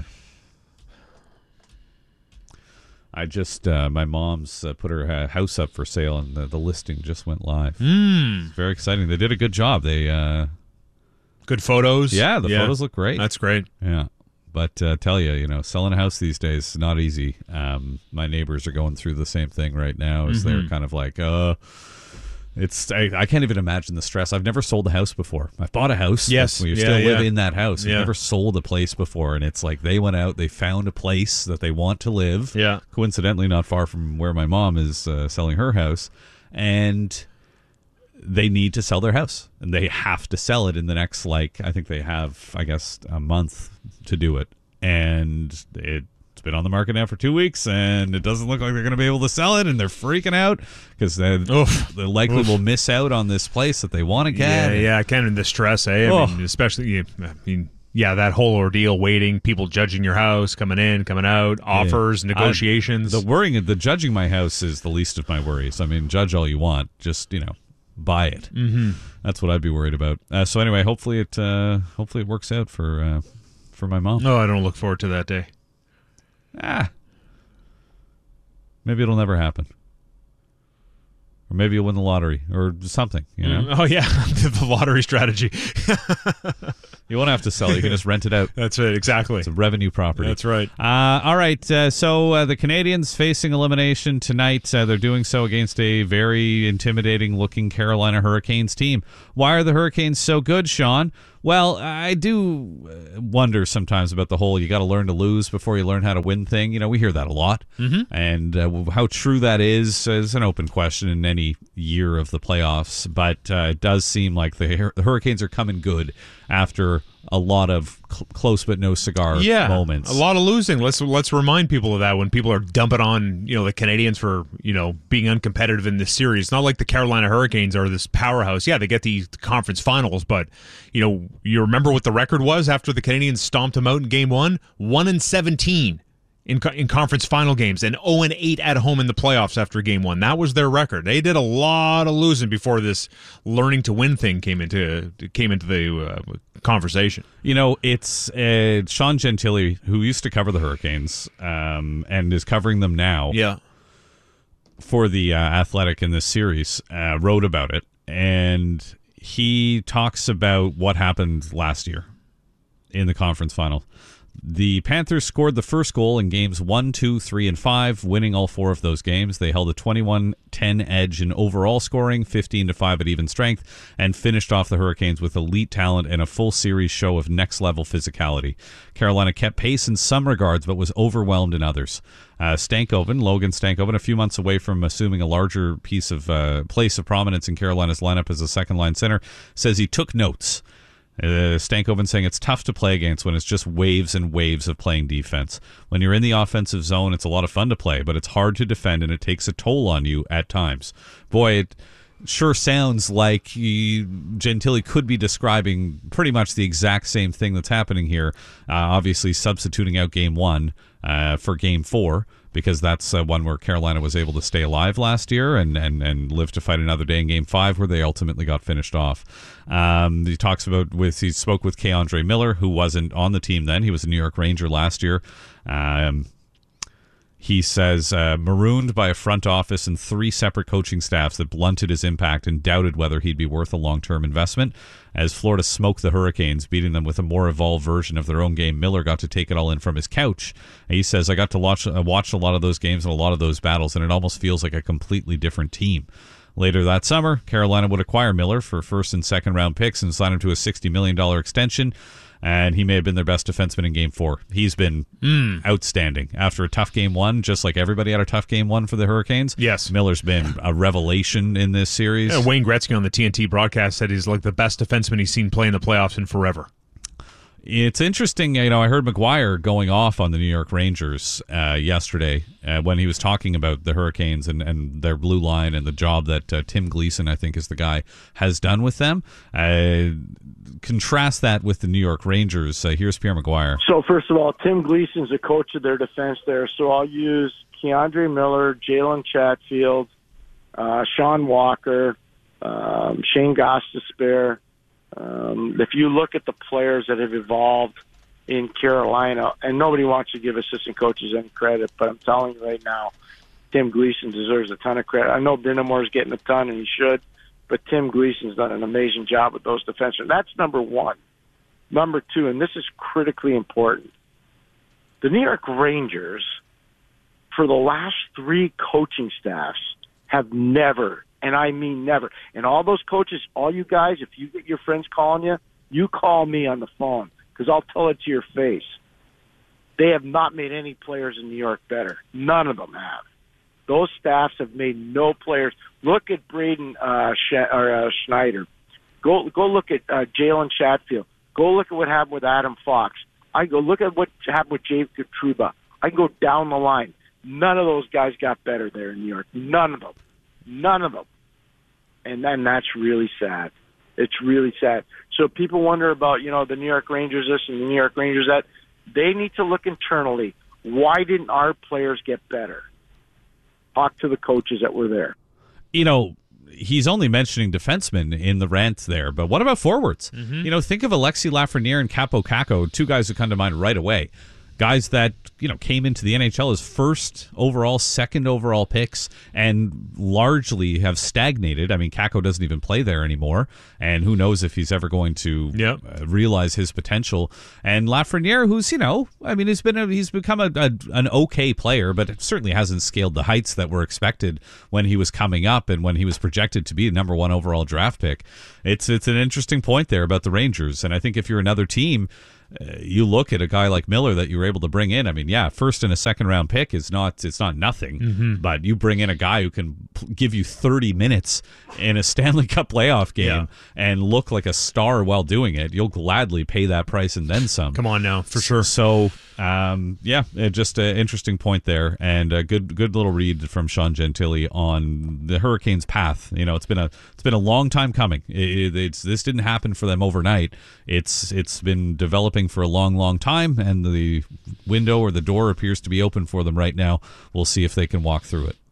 I just, uh, my mom's uh, put her uh, house up for sale, and the, the listing just went live. Mm. It's very exciting. They did a good job. They, uh, good photos. Yeah, the yeah. photos look great. That's great. Yeah. But uh, tell you, you know, selling a house these days is not easy. Um, my neighbors are going through the same thing right now as mm-hmm. they're kind of like, uh, it's, I, I can't even imagine the stress. I've never sold a house before. I've bought a house. Yes. We yeah, still yeah. live in that house. I've yeah. never sold a place before. And it's like they went out, they found a place that they want to live. Yeah. Coincidentally, not far from where my mom is uh, selling her house. And they need to sell their house. And they have to sell it in the next, like, I think they have, I guess, a month to do it. And it It's been on the market now for two weeks, and it doesn't look like they're going to be able to sell it, and they're freaking out because they they likely Oof. will miss out on this place that they want to get. Yeah, yeah, kind of the stress, eh? I oh. mean, especially, I mean, yeah, that whole ordeal, waiting, people judging your house, coming in, coming out, offers, yeah. negotiations. I, the worrying, the judging my house is the least of my worries. I mean, judge all you want, just, you know, buy it. Mm-hmm. That's what I'd be worried about. Uh, so anyway, hopefully it, uh, hopefully it works out for uh, for my mom. No, I don't look forward to that day. ah, maybe it'll never happen. Or maybe you'll win the lottery or something, you know? Mm, oh, yeah, the lottery strategy. You won't have to sell it. You can just rent it out. That's it, exactly. It's a revenue property. That's right. Uh, all right, uh, so uh, the Canadians facing elimination tonight. Uh, they're doing so against a very intimidating-looking Carolina Hurricanes team. Why are the Hurricanes so good, Sean? Well, I do wonder sometimes about the whole you got to learn to lose before you learn how to win thing. You know, we hear that a lot. Mm-hmm. And uh, how true that is is an open question in any year of the playoffs. But uh, it does seem like the, the Hurricanes are coming good after a lot of cl- close but no cigar yeah, moments. A lot of losing. Let's let's remind people of that when people are dumping on, you know, the Canadians for, you know, being uncompetitive in this series. It's not like the Carolina Hurricanes are this powerhouse. Yeah, they get the conference finals, but, you know, you remember what the record was after the Canadians stomped them out in game one? one and seventeen. In, in conference final games and oh and eight at home in the playoffs after game one. That was their record. They did a lot of losing before this learning to win thing came into came into the uh, conversation. You know, it's uh, Sean Gentile, who used to cover the Hurricanes um, and is covering them now. Yeah. For the uh, Athletic in this series, uh, wrote about it, and he talks about what happened last year in the conference final. The Panthers scored the first goal in games one, two, three, and five, winning all four of those games. They held a twenty-one ten edge in overall scoring, fifteen to five at even strength, and finished off the Hurricanes with elite talent and a full series show of next-level physicality. Carolina kept pace in some regards, but was overwhelmed in others. Uh, Stankoven, Logan Stankoven, a few months away from assuming a larger piece of uh, place of prominence in Carolina's lineup as a second-line center, says he took notes. Uh, Stankoven saying it's tough to play against when it's just waves and waves of playing defense. When you're in the offensive zone, it's a lot of fun to play, but it's hard to defend and it takes a toll on you at times. Boy, it sure sounds like he, Gentile could be describing pretty much the exact same thing that's happening here. Uh, obviously substituting out game one uh, for game four, because that's uh, one where Carolina was able to stay alive last year and, and, and live to fight another day in Game Five, where they ultimately got finished off. Um, he talks about with he spoke with K'Andre Miller, who wasn't on the team then. He was a New York Ranger last year. Um, he says uh, marooned by a front office and three separate coaching staffs that blunted his impact and doubted whether he'd be worth a long-term investment. As Florida smoked the Hurricanes, beating them with a more evolved version of their own game, Miller got to take it all in from his couch. He says, I got to watch, uh, watch a lot of those games and a lot of those battles, and it almost feels like a completely different team. Later that summer, Carolina would acquire Miller for first and second round picks and sign him to a sixty million dollars extension, and he may have been their best defenseman in game four. He's been mm. outstanding. After a tough game one, just like everybody had a tough game one for the Hurricanes, yes, Miller's been a revelation in this series. Yeah, Wayne Gretzky on the T N T broadcast said he's like the best defenseman he's seen play in the playoffs in forever. It's interesting, you know, I heard McGuire going off on the New York Rangers uh, yesterday uh, when he was talking about the Hurricanes and, and their blue line and the job that uh, Tim Gleason, I think is the guy, has done with them. Uh, contrast that with the New York Rangers. Uh, here's Pierre McGuire. So, first of all, Tim Gleason's the coach of their defense there, so I'll use K'Andre Miller, Jalen Chatfield, uh, Sean Walker, um, Shane Gostisbehere. Um, if you look at the players that have evolved in Carolina, and nobody wants to give assistant coaches any credit, but I'm telling you right now, Tim Gleason deserves a ton of credit. I know Brind'Amour's getting a ton, and he should, but Tim Gleason's done an amazing job with those defensemen. That's number one. Number two, and this is critically important, the New York Rangers, for the last three coaching staffs, have never, and I mean never, and all those coaches, all you guys, if you get your friends calling you, you call me on the phone, because I'll tell it to your face. They have not made any players in New York better. None of them have. Those staffs have made no players. Look at Braden uh, Sh- or, uh, Schneider. Go go look at uh, Jalen Chatfield. Go look at what happened with Adam Fox. I go look at what happened with Jacob Trouba. I can go down the line. None of those guys got better there in New York. None of them. None of them. And then that's really sad. It's really sad. So people wonder about, you know, the New York Rangers this and the New York Rangers that. They need to look internally. Why didn't our players get better? Talk to the coaches that were there. You know, he's only mentioning defensemen in the rant there, but what about forwards? Mm-hmm. You know, think of Alexis Lafreniere and Capo Caco, two guys who come to mind right away. guys that, you know, came into the N H L as first overall, second overall picks and largely have stagnated. I mean, Kakko doesn't even play there anymore, and who knows if he's ever going to yep. uh, realize his potential. And Lafreniere, who's, you know, I mean, he's been a, he's become a, a an okay player, but it certainly hasn't scaled the heights that were expected when he was coming up and when he was projected to be a number one overall draft pick. It's it's an interesting point there about the Rangers, and I think if you're another team, Uh, you look at a guy like Miller that you were able to bring in. I mean, yeah, first and a second round pick is not it's not nothing, mm-hmm. but you bring in a guy who can p- give you thirty minutes in a Stanley Cup playoff game yeah. and look like a star while doing it. You'll gladly pay that price and then some. Come on now, for sure. So, um, yeah, uh, just an interesting point there, and a good good little read from Sean Gentili on the Hurricanes' path. You know, it's been a it's been a long time coming. It, it's this didn't happen for them overnight. It's it's been developing for a long, long time, and the window or the door appears to be open for them right now. We'll see if they can walk through it,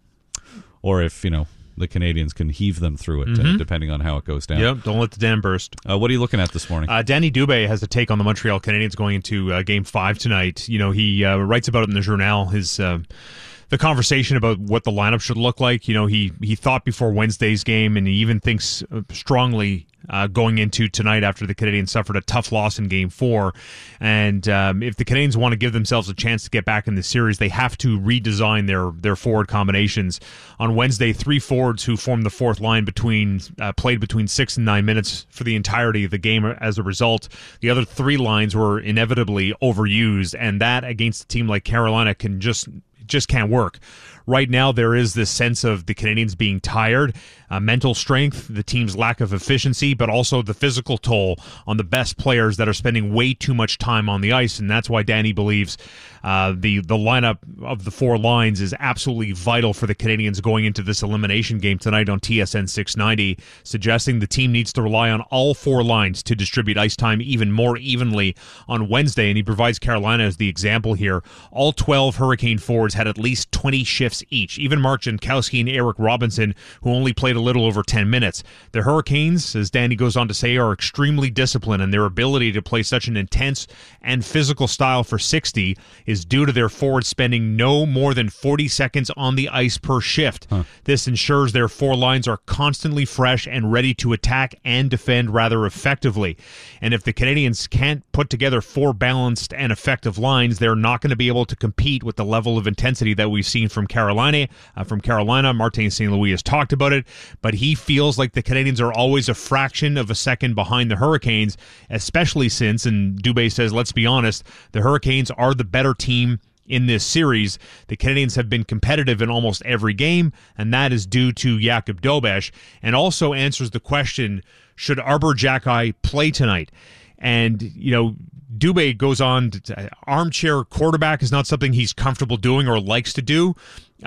or if, you know, the Canadians can heave them through it, mm-hmm. uh, depending on how it goes down. Yep, don't let the dam burst. Uh, what are you looking at this morning? Uh, Danny Dubé has a take on the Montreal Canadiens going into uh, Game Five tonight. You know, he uh, writes about it in the Journal. His uh, the conversation about what the lineup should look like. You know, he he thought before Wednesday's game, and he even thinks strongly Uh, going into tonight after the Canadiens suffered a tough loss in Game Four. And um, if the Canadiens want to give themselves a chance to get back in the series, they have to redesign their their forward combinations. On Wednesday, three forwards who formed the fourth line between uh, played between six and nine minutes for the entirety of the game. As a result, the other three lines were inevitably overused, and that against a team like Carolina can just just can't work. Right now, there is this sense of the Canadiens being tired, uh, mental strength, the team's lack of efficiency, but also the physical toll on the best players that are spending way too much time on the ice, and that's why Danny believes uh, the the lineup of the four lines is absolutely vital for the Canadiens going into this elimination game tonight on T S N six ninety, suggesting the team needs to rely on all four lines to distribute ice time even more evenly on Wednesday, and he provides Carolina as the example here. All twelve Hurricane forwards had at least twenty shifts each, even Mark Jankowski and Eric Robinson, who only played a little over ten minutes. The Hurricanes, as Danny goes on to say, are extremely disciplined, and their ability to play such an intense and physical style for sixty is due to their forwards spending no more than forty seconds on the ice per shift. Huh. This ensures their four lines are constantly fresh and ready to attack and defend rather effectively. And if the Canadiens can't put together four balanced and effective lines, they're not going to be able to compete with the level of intensity that we've seen from Carolina. Uh, from Carolina, Martin Saint Louis has talked about it, but he feels like the Canadiens are always a fraction of a second behind the Hurricanes, especially since, and Dubé says, let's be honest, the Hurricanes are the better team in this series. The Canadiens have been competitive in almost every game, and that is due to Jakub Dobeš, and also answers the question, should Arbor Xhekaj play tonight? And, you know, Dubé goes on to, armchair quarterback is not something he's comfortable doing or likes to do.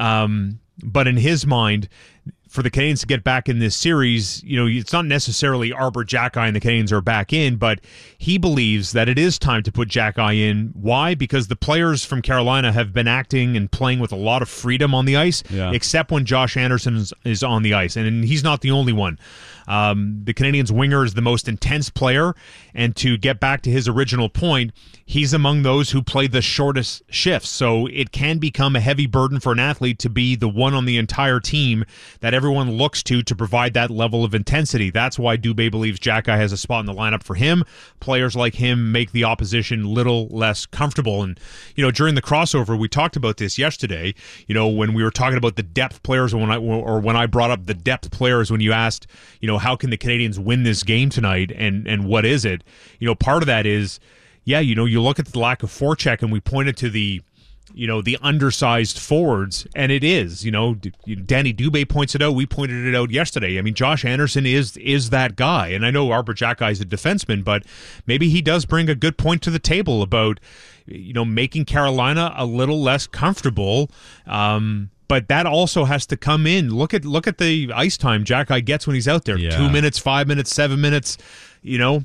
Um, but in his mind, for the Canadiens to get back in this series, you know, it's not necessarily Arbor Xhekaj and the Canadiens are back in, but he believes that it is time to put Xhekaj in. Why? Because the players from Carolina have been acting and playing with a lot of freedom on the ice, yeah. except when Josh Anderson is, is on the ice, and he's not the only one. Um, the Canadiens' winger is the most intense player, and to get back to his original point, he's among those who play the shortest shifts, so it can become a heavy burden for an athlete to be the one on the entire team that everyone looks to to provide that level of intensity. That's why Dubé believes Xhekaj has a spot in the lineup for him. Players like him make the opposition little less comfortable, and, you know, during the crossover, we talked about this yesterday, you know, when we were talking about the depth players, when I, or when I brought up the depth players, when you asked, you know, how can the Canadiens win this game tonight, and and what is it? You know, part of that is, yeah, you know, you look at the lack of forecheck, and we pointed to the, you know, the undersized forwards, and it is, you know, Danny Dubé points it out. We pointed it out yesterday. I mean, Josh Anderson is is that guy, and I know Arbor Xhekaj is a defenseman, but maybe he does bring a good point to the table about, you know, making Carolina a little less comfortable. Um, But that also has to come in. Look at look at the ice time Xhekaj gets when he's out there. Yeah. Two minutes, five minutes, seven minutes. You know,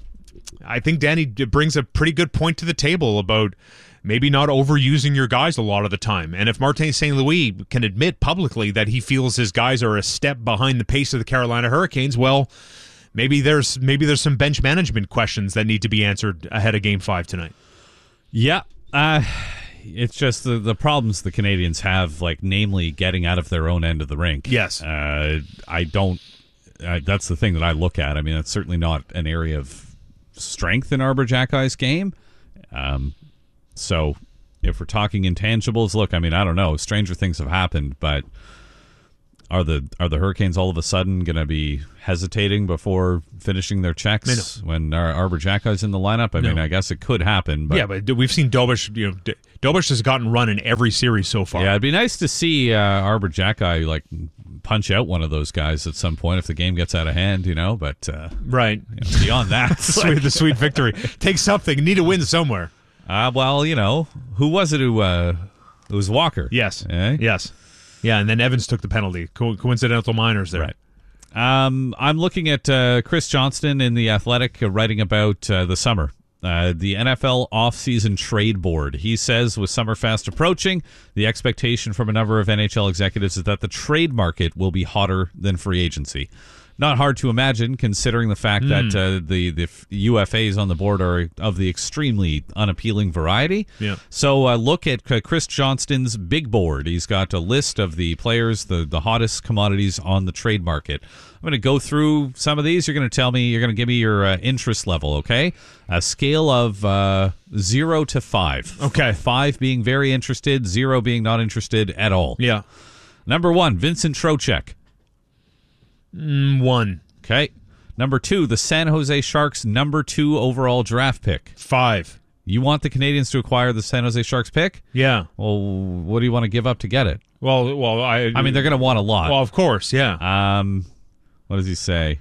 I think Danny brings a pretty good point to the table about maybe not overusing your guys a lot of the time. And if Martin Saint Louis can admit publicly that he feels his guys are a step behind the pace of the Carolina Hurricanes, well, maybe there's maybe there's some bench management questions that need to be answered ahead of Game Five tonight. Yeah, Uh, it's just the, the problems the Canadians have, like, namely getting out of their own end of the rink. Yes. Uh, I don't... Uh, that's the thing that I look at. I mean, it's certainly not an area of strength in Arbor Jackey's game. Um, so if we're talking intangibles, look, I mean, I don't know. Stranger things have happened, but are the are the Hurricanes all of a sudden going to be hesitating before finishing their checks no. when our Arbor Jackey's in the lineup? I no. mean, I guess it could happen. But yeah, but we've seen Dobish. You know, D- Dobish has gotten run in every series so far. Yeah, it'd be nice to see uh, Arbor Jackey like punch out one of those guys at some point if the game gets out of hand, you know. But uh, right you know, beyond that, the, sweet, the sweet victory. Take something. Need to win somewhere. Uh, well, you know, who was it who? Uh, it was Walker. Yes. Eh? Yes. Yeah, and then Evans took the penalty. Co- coincidental minors there. Right. Um, I'm looking at uh, Chris Johnston in The Athletic uh, writing about uh, the summer. Uh, the N F L offseason trade board. He says with summer fast approaching, the expectation from a number of N H L executives is that the trade market will be hotter than free agency. Not hard to imagine, considering the fact mm. that uh, the, the U F As on the board are of the extremely unappealing variety. Yeah. So uh, look at uh, Chris Johnston's big board. He's got a list of the players, the, the hottest commodities on the trade market. I'm going to go through some of these. You're going to tell me, you're going to give me your uh, interest level, okay? A scale of uh, zero to five. Okay. Five being very interested, zero being not interested at all. Yeah. Number one, Vincent Trocheck. Mm, one. Okay. Number two, the San Jose Sharks' number two overall draft pick. Five. You want the Canadians to acquire the San Jose Sharks pick? Yeah. Well, what do you want to give up to get it? Well, well, I. I mean, they're going to want a lot. Well, of course, yeah. Um, what does he say?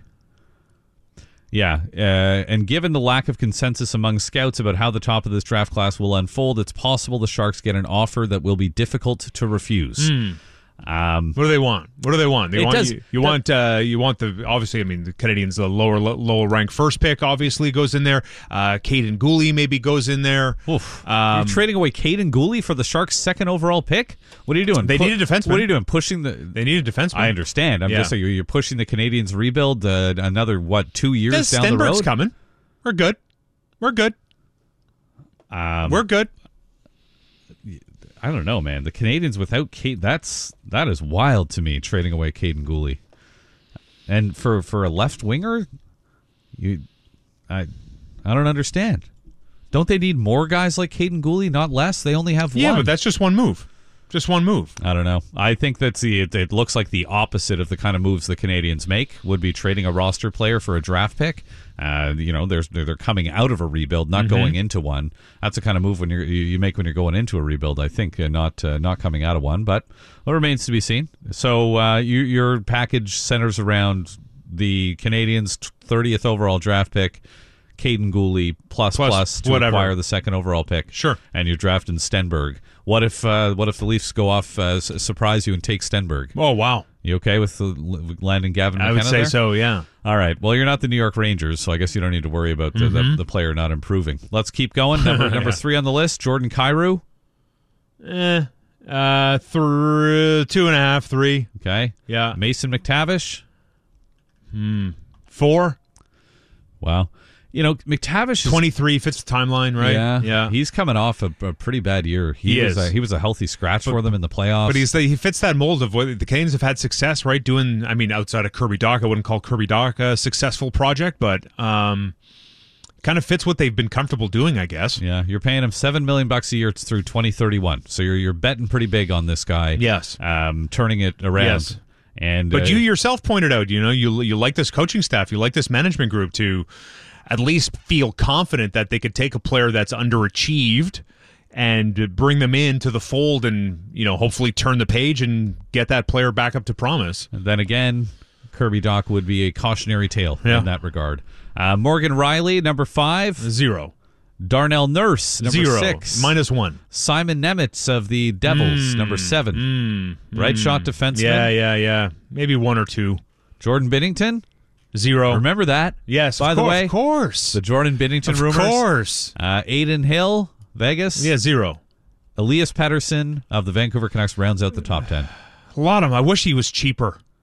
Yeah, uh, and given the lack of consensus among scouts about how the top of this draft class will unfold, it's possible the Sharks get an offer that will be difficult to refuse. Mm. Um, what do they want? What do they want? They it want does, you, you want uh, you want the obviously. I mean, the Canadians, the lower lower ranked first pick, obviously goes in there. Uh, Caden Gooley maybe goes in there. Oof. Um, You're trading away Caden Gooley for the Sharks' second overall pick. What are you doing? They Pu- need a defenseman. What are you doing? Pushing the? They need a defenseman. I understand. I'm yeah. just saying you're pushing the Canadians' rebuild uh, another what two years Does down Stenberg's the road. Coming. We're good. We're good. Um, We're good. I don't know, man. The Canadians without Kate, that's that is wild to me. Trading away Caden Gooley, and for for a left winger, you, I, I don't understand. Don't they need more guys like Caden Gooley, not less? They only have yeah, one. Yeah, but that's just one move. Just one move. I don't know. I think that's the. It, it looks like the opposite of the kind of moves the Canadians make would be trading a roster player for a draft pick. Uh, you know, there's they're coming out of a rebuild, not mm-hmm. going into one. That's the kind of move when you're, you you make when you're going into a rebuild. I think uh, not uh, not coming out of one, but it remains to be seen. So uh, you, your package centers around the Canadians' thirtieth overall draft pick, Caden Gooley plus plus, plus to whatever. acquire the second overall pick. Sure, and you're drafting Stenberg. What if uh, what if the Leafs go off, uh, surprise you, and take Stenberg? Oh, wow. You okay with the, landing Gavin McKenna I would say there? so, yeah. All right. Well, you're not the New York Rangers, so I guess you don't need to worry about the, mm-hmm. the, the player not improving. Let's keep going. Number number yeah. three on the list, Jordan Kyrou. Eh, uh, th- two and a half, three. Okay. Yeah. Mason McTavish. Hmm. Four. Wow. You know, McTavish is twenty-three fits the timeline, right? Yeah, yeah. He's coming off a, a pretty bad year. He, he was is. A, he was a healthy scratch but, for them in the playoffs. But he's the, he fits that mold of what the Canadians have had success, right? Doing, I mean, outside of Kirby Dach, I wouldn't call Kirby Dach a successful project, but um, kind of fits what they've been comfortable doing, I guess. Yeah, you're paying him seven million bucks a year through twenty thirty-one, so you're you're betting pretty big on this guy. Yes, um, turning it around. Yes. And but uh, you yourself pointed out, you know, you you like this coaching staff, you like this management group to at least feel confident that they could take a player that's underachieved and bring them into the fold and, you know, hopefully turn the page and get that player back up to promise. And then again, Kirby Dach would be a cautionary tale yeah. in that regard. Uh, Morgan Riley, number five. Zero. Darnell Nurse, number Zero. six. Minus one. Simon Nemitz of the Devils, mm, number seven. Mm, right mm. shot defenseman. Yeah, yeah, yeah. Maybe one or two. Jordan Binnington. Zero. Remember that? Yes, by of the course, way. Of course. The Jordan Binnington of rumors. Of course. Uh, Aiden Hill, Vegas. Yeah, zero. Elias Pettersson of the Vancouver Canucks rounds out the top ten. A lot of them. I wish he was cheaper.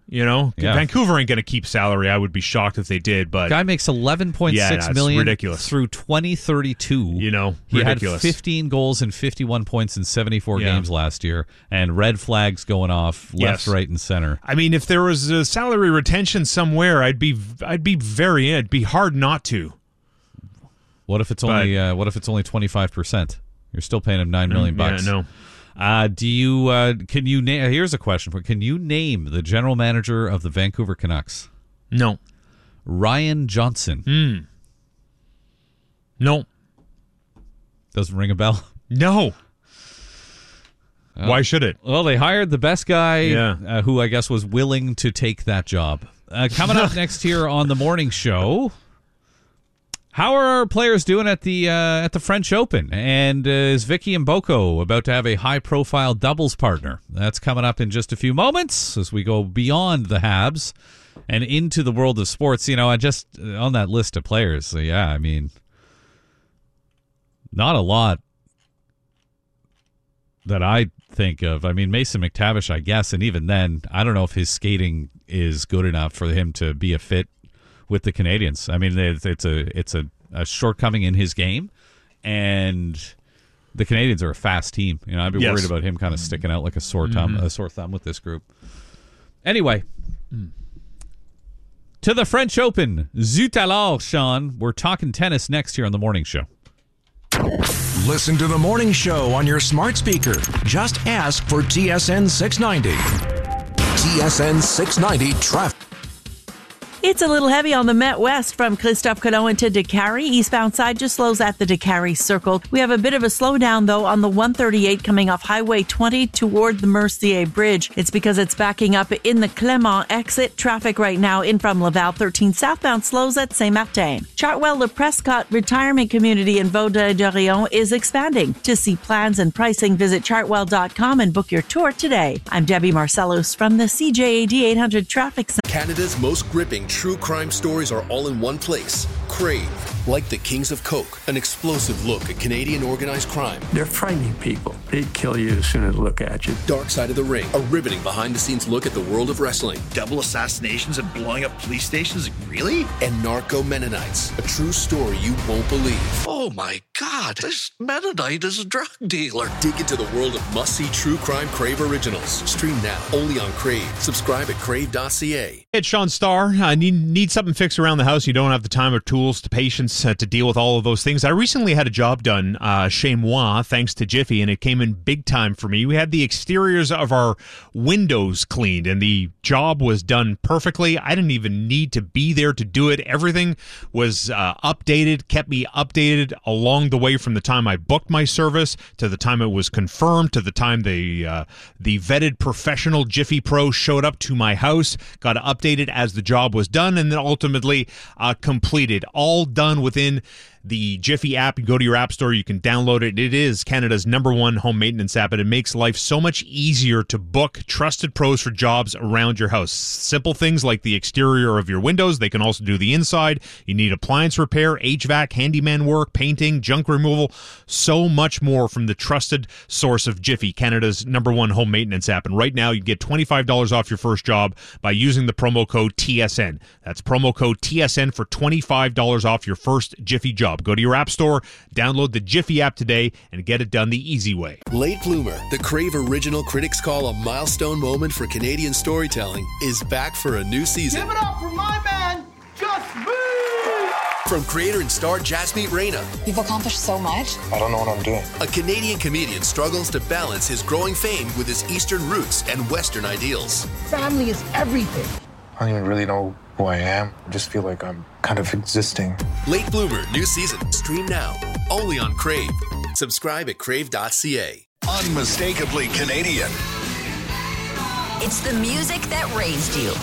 You know, Yeah. Vancouver ain't going to keep salary. I would be shocked if they did. But guy makes eleven point six yeah, million ridiculous. through twenty thirty-two. You know, he ridiculous. had fifteen goals and fifty-one points in seventy-four Yeah. games last year, and red flags going off left, Yes. right, and center. I mean, if there was a salary retention somewhere, I'd be, I'd be very. It'd be hard not to. What if it's only, uh, what if it's only twenty-five percent? You're still paying him nine million Yeah, bucks. no. Uh, do you? Uh, can you name? Here's a question for. Can you name the general manager of the Vancouver Canucks? No. Ryan Johnson. Hmm. No. Doesn't ring a bell. No. Uh, Why should it? Well, they hired the best guy, Yeah. uh, who I guess was willing to take that job. Uh, coming up next here on the morning show. How are our players doing at the uh, at the French Open? And uh, is Vicky Mboko about to have a high-profile doubles partner? That's coming up in just a few moments as we go beyond the Habs and into the world of sports. You know, I just, uh, on that list of players, so yeah, I mean, not a lot that I think of. I mean, Mason McTavish, I guess, and even then, I don't know if his skating is good enough for him to be a fit with the Canadians. I mean, it's, it's a it's a, a shortcoming in his game, and the Canadians are a fast team. You know, I'd be Yes. worried about him kind of sticking out like a sore thumb, Mhm. a sore thumb with this group. Anyway, to the French Open, Zut alors, Sean. We're talking tennis next here on the morning show. Listen to the morning show on your smart speaker. Just ask for T S N six ninety. T S N six ninety traffic. It's a little heavy on the Met West from Christophe Colomb into Décarie. Eastbound side just slows at the Décarie Circle. We have a bit of a slowdown, though, on the one thirty-eight coming off Highway twenty toward the Mercier Bridge. It's because it's backing up in the Clément exit. Traffic right now in from Laval thirteen southbound slows at Saint-Martin. Chartwell Le Prescott Retirement Community in Vaudreuil-Dorion is expanding. To see plans and pricing, visit chartwell dot com and book your tour today. I'm Debbie Marcellos from the C J A D eight hundred Traffic Center. Canada's most gripping true crime stories are all in one place. Crave. Like the Kings of Coke, an explosive look at Canadian organized crime. They're frightening people. They'd kill you as soon as they look at you. Dark Side of the Ring, a riveting behind-the-scenes look at the world of wrestling. Double assassinations and blowing up police stations? Really? And Narco Mennonites, a true story you won't believe. Oh my God, this Mennonite is a drug dealer. Dig into the world of must-see true crime Crave originals. Stream now, only on Crave. Subscribe at crave dot c a. It's Sean Starr. I need need something fixed around the house. You don't have the time or tools to patience uh, to deal with all of those things. I recently had a job done uh, chez moi, thanks to Jiffy, and it came in big time for me. We had the exteriors of our windows cleaned, and the job was done perfectly. I didn't even need to be there to do it. Everything was uh, updated, kept me updated along the way from the time I booked my service to the time it was confirmed to the time the uh, the vetted professional Jiffy Pro showed up to my house, got updated as the job was done, and then ultimately uh, completed. All done within the Jiffy app. You go to your app store, you can download it. It is Canada's number one home maintenance app, and it makes life so much easier to book trusted pros for jobs around your house. Simple things like the exterior of your windows. They can also do the inside. You need appliance repair, H V A C, handyman work, painting, junk removal, so much more from the trusted source of Jiffy, Canada's number one home maintenance app. And right now, you get twenty-five dollars off your first job by using the promo code T S N. That's promo code T S N for twenty-five dollars off your first Jiffy job. Go to your app store, download the Jiffy app today, and get it done the easy way. Late Bloomer, the Crave original critics call a milestone moment for Canadian storytelling, is back for a new season. Give it up for my man, Just Move! From creator and star Jasmeet Reina. You've accomplished so much. I don't know what I'm doing. A Canadian comedian struggles to balance his growing fame with his Eastern roots and Western ideals. Family is everything. I don't even really know who I am. I just feel like I'm kind of existing. Late Bloomer, new season. Stream now, only on Crave. Subscribe at crave dot c a. Unmistakably Canadian. It's the music that raised you.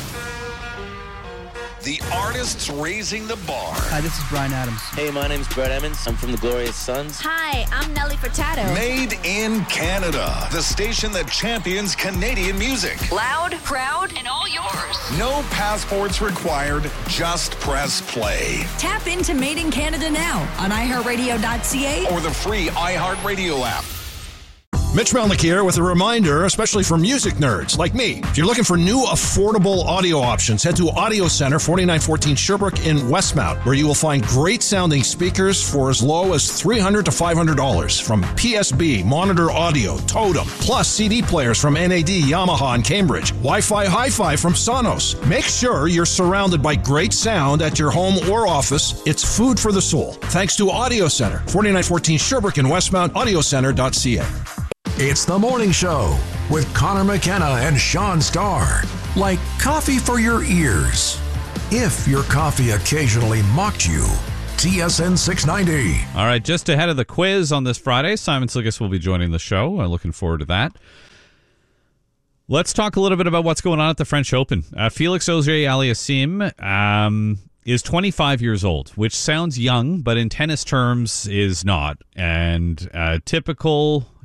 The artists raising the bar. Hi, this is Bryan Adams. Hey, my name's Brett Emmons. I'm from the Glorious Sons. Hi, I'm Nelly Furtado. Made in Canada. The station that champions Canadian music. Loud, proud, and all yours. No passports required. Just press play. Tap into Made in Canada now on i heart radio dot c a or the free iHeartRadio app. Mitch Melnick here with a reminder, especially for music nerds like me. If you're looking for new, affordable audio options, head to Audio Center, forty-nine fourteen Sherbrooke in Westmount, where you will find great sounding speakers for as low as three hundred dollars to five hundred dollars from P S B, Monitor Audio, Totem, plus C D players from N A D, Yamaha, and Cambridge, Wi-Fi Hi-Fi from Sonos. Make sure you're surrounded by great sound at your home or office. It's food for the soul. Thanks to Audio Center, forty-nine fourteen Sherbrooke in Westmount, audio center dot c a. It's the morning show with Connor McKenna and Sean Starr. Like coffee for your ears. If your coffee occasionally mocked you. T S N six ninety. All right, just ahead of the quiz on this Friday, Simon Sligas will be joining the show. I'm looking forward to that. Let's talk a little bit about what's going on at the French Open. Uh, Felix Auger-Aliassime um, is twenty-five years old, which sounds young, but in tennis terms is not. And uh, typical...